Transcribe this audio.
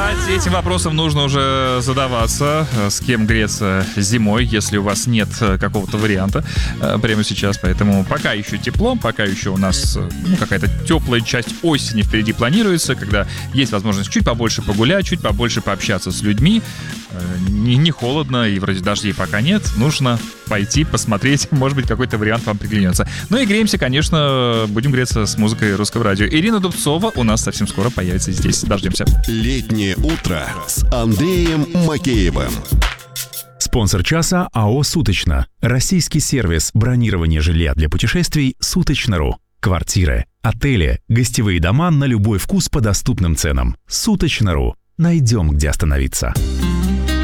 Кстати, этим вопросом нужно уже задаваться, с кем греться зимой, если у вас нет какого-то варианта прямо сейчас. Поэтому пока еще тепло, пока еще у нас какая-то теплая часть осени впереди планируется, когда есть возможность чуть побольше погулять, чуть побольше пообщаться с людьми. Не холодно, и вроде дождей пока нет. Нужно пойти посмотреть, может быть, какой-то вариант вам приглянется. Ну и греемся, конечно, будем греться с музыкой Русского радио. Ирина Дубцова у нас совсем скоро появится здесь. Дождемся. Летнее утро с Андреем Макеевым. Спонсор часа АО «Суточно». Российский сервис бронирования жилья для путешествий «Суточно.ру». Квартиры, отели, гостевые дома на любой вкус по доступным ценам. «Суточно.ру». Найдем, где остановиться.